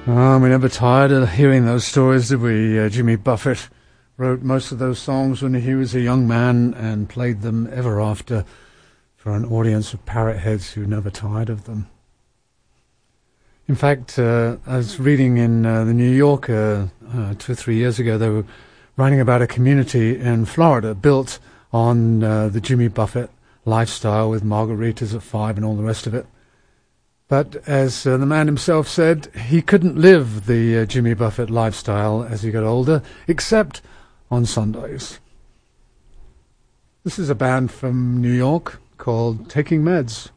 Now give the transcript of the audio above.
We never tired of hearing those stories, did we? Jimmy Buffett wrote most of those songs when he was a young man and played them ever after for an audience of parrot heads who never tired of them. In fact, I was reading in the New Yorker 2 or 3 years ago, they were writing about a community in Florida built on the Jimmy Buffett lifestyle with margaritas at 5 and all the rest of it. But as the man himself said, he couldn't live the Jimmy Buffett lifestyle as he got older, except on Sundays. This is a band from New York called Taking Meds.